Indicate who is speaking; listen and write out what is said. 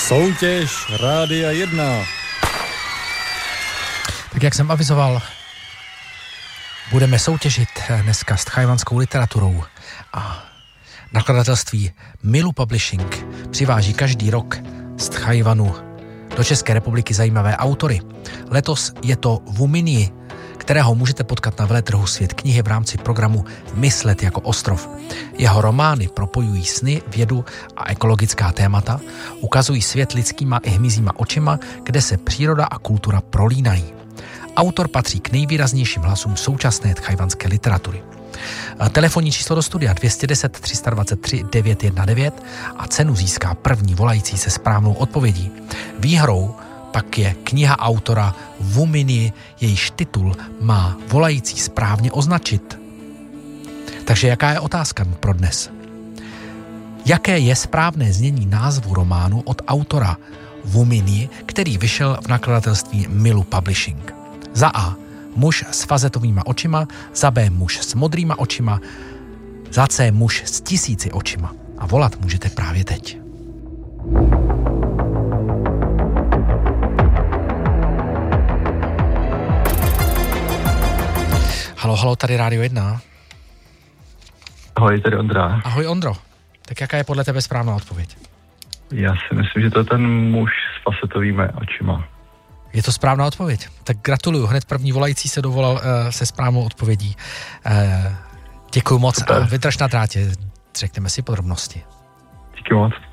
Speaker 1: Soutěž Rádia 1.
Speaker 2: Tak jak jsem avizoval, budeme soutěžit dneska s tchajwanskou literaturou a nakladatelství Milu Publishing přiváží každý rok z Tchajwanu do České republiky zajímavé autory. Letos je to Wu Minyi, kterého můžete potkat na veletrhu Svět knihy v rámci programu Myslet jako ostrov. Jeho romány propojují sny, vědu a ekologická témata, ukazují svět lidskýma i hmyzíma očima, kde se příroda a kultura prolínají. Autor patří k nejvýraznějším hlasům současné tchajwanské literatury. Telefonní číslo do studia 210 323 919 a cenu získá první volající se správnou odpovědí. Výhrou pak je kniha autora Wu Minyi, jejíž titul má volající správně označit. Takže jaká je otázka pro dnes? Jaké je správné znění názvu románu od autora Wu Minyi, který vyšel v nakladatelství Milu Publishing? Za A. Muž s fazetovýma očima, za B. Muž s modrýma očima, za C. Muž s 1000 očima. A volat můžete právě teď. Halo, tady Rádio 1.
Speaker 3: Ahoj, tady Ondra.
Speaker 2: Ahoj Ondro, tak jaká je podle tebe správná odpověď?
Speaker 3: Já si myslím, že to je ten muž s facetovými očima.
Speaker 2: Je to správná odpověď. Tak gratuluju, hned první volající se dovolal se správnou odpovědí. Děkuju moc. Super. A vydrž na drátě, řekneme si podrobnosti.
Speaker 3: Díky moc.